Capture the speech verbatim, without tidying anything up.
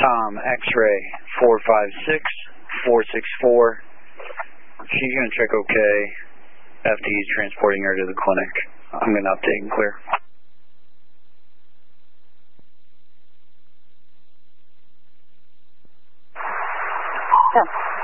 Tom, X-ray, four five six, four six four. She's going to check okay. F D is transporting her to the clinic. I'm going to update and clear. Yeah.